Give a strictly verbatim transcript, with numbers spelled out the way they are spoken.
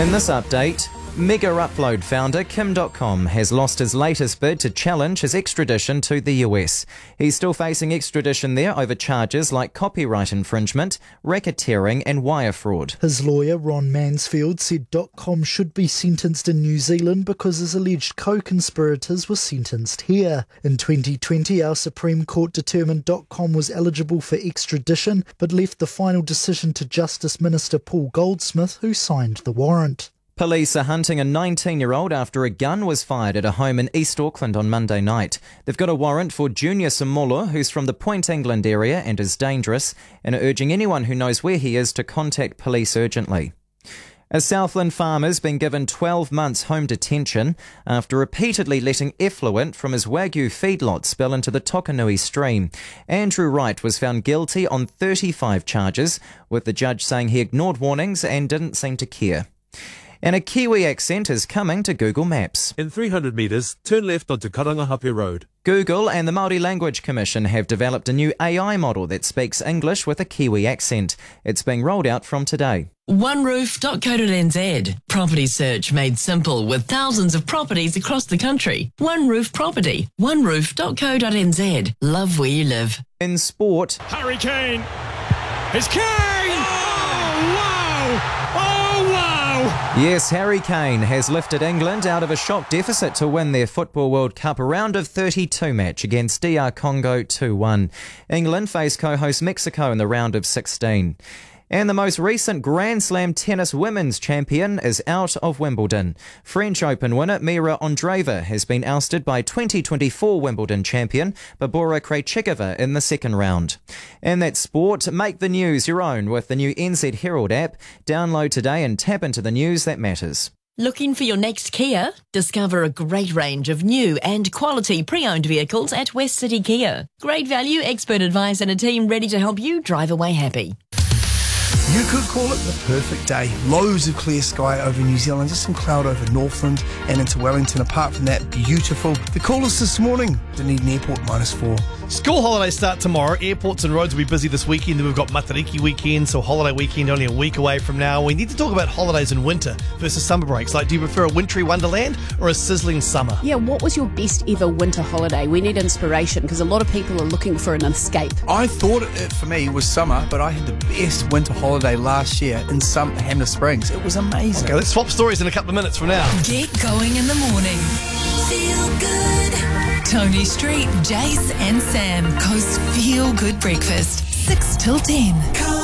In this update, Mega Upload founder Kim dot com has lost his latest bid to challenge his extradition to the U S. He's still facing extradition there over charges like copyright infringement, racketeering and wire fraud. His lawyer, Ron Mansfield, said .com should be sentenced in New Zealand because his alleged co-conspirators were sentenced here. In twenty twenty, our Supreme Court determined .com was eligible for extradition, but left the final decision to Justice Minister Paul Goldsmith, who signed the warrant. Police are hunting a nineteen-year-old after a gun was fired at a home in East Auckland on Monday night. They've got a warrant for Junior Samolo, who's from the Point England area and is dangerous, and are urging anyone who knows where he is to contact police urgently. A Southland farmer's been given twelve months home detention after repeatedly letting effluent from his Wagyu feedlot spill into the Tokanui stream. Andrew Wright was found guilty on thirty-five charges, with the judge saying he ignored warnings and didn't seem to care. And a Kiwi accent is coming to Google Maps. In three hundred metres, turn left onto Karangahape Road. Google and the Māori Language Commission have developed a new A I model that speaks English with a Kiwi accent. It's being rolled out from today. one roof dot co dot n z. Property search made simple with thousands of properties across the country. One Roof Property. one roof dot co dot n z. Love where you live. In sport, Harry Kane. It's Kane! Oh, wow! Oh, wow! yes, Harry Kane has lifted England out of a shock deficit to win their Football World Cup round of thirty-two match against D R Congo two one. England face co-host Mexico in the round of sixteen. And the most recent Grand Slam tennis women's champion is out of Wimbledon. French Open winner Mira Andreeva has been ousted by twenty twenty-four Wimbledon champion Barbora Krejcikova in the second round. And that's sport. Make the news your own with the new N Z Herald app. Download today and tap into the news that matters. Looking for your next Kia? Discover a great range of new and quality pre-owned vehicles at West City Kia. Great value, expert advice and a team ready to help you drive away happy. You could call it the perfect day. Loads of clear sky over New Zealand, just some cloud over Northland and into Wellington. Apart from that, beautiful. The coolest this morning, Dunedin Airport, minus four. School holidays start tomorrow. Airports and roads will be busy this weekend. Then we've got Matariki weekend, so holiday weekend only a week away from now. We need to talk about holidays in winter versus summer breaks. Like, do you prefer a wintry wonderland or a sizzling summer? Yeah, what was your best ever winter holiday? We need inspiration because a lot of people are looking for an escape. I thought it for me was summer, but I had the best winter holiday last year in some Hamner Springs. It was amazing. Okay, let's swap stories in a couple of minutes from now. Get going in the morning. Feel good. Tony Street, Jace and Sam. Coast Feel Good Breakfast. six till ten.